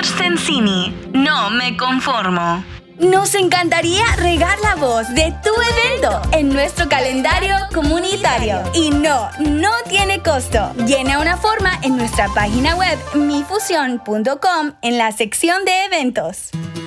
Josh Sensini. No me conformo. Nos encantaría regar la voz de tu evento en nuestro calendario comunitario. Y no tiene costo. Llena una forma en nuestra página web mifusion.com en la sección de eventos.